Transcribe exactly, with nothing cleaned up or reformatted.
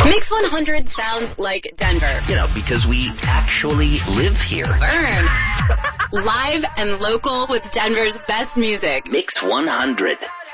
Mix one hundred sounds like Denver. You know, because we actually live here. Burn. Live and local with Denver's best music. Mix one hundred.